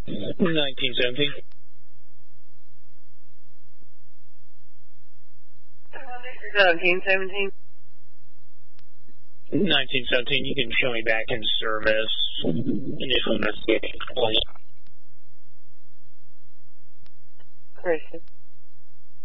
1917. 1917. 1917, you can show me back in service. Initial investigation complete. Christian.